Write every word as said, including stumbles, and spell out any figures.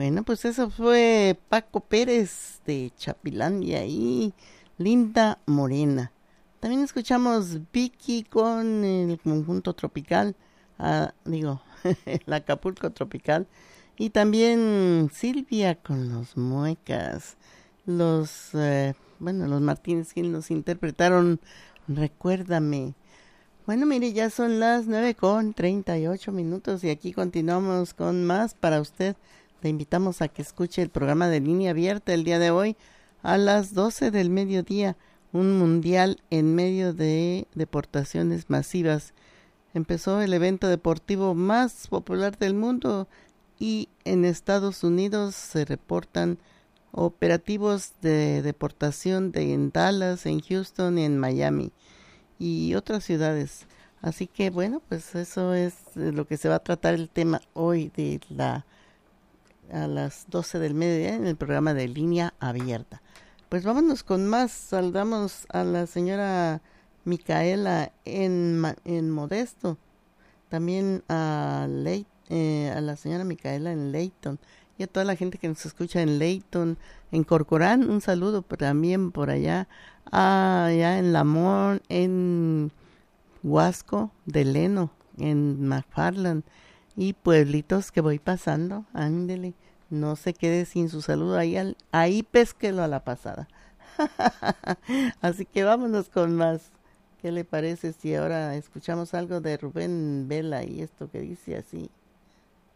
Bueno, pues eso fue Paco Pérez de Chapilandia y Linda Morena. También escuchamos Vicky con el conjunto tropical, ah, digo, el Acapulco tropical. Y también Silvia con los Muecas. Los, eh, bueno, los Martínez Gil nos interpretaron Recuérdame. Bueno, mire, ya son las nueve con treinta y ocho minutos y aquí continuamos con más para usted. Le invitamos a que escuche el programa de Línea Abierta el día de hoy a las doce del mediodía, un mundial en medio de deportaciones masivas. Empezó el evento deportivo más popular del mundo y en Estados Unidos se reportan operativos de deportación de en Dallas, en Houston y en Miami y otras ciudades. Así que bueno, pues eso es lo que se va a tratar el tema hoy de la a las doce del mediodía en el programa de Línea Abierta. Pues vámonos con más. Saludamos a la señora Micaela en, en Modesto, también a, Ley, eh, a la señora Micaela en Leyton y a toda la gente que nos escucha en Leyton, en Corcorán, un saludo también por allá, allá en Lamont, en Huasco de Leno, en McFarland y pueblitos que voy pasando, ándele, no se quede sin su saludo, ahí, al, ahí pésquelo a la pasada. Así que vámonos con más. ¿Qué le parece si ahora escuchamos algo de Rubén Vela y esto que dice así?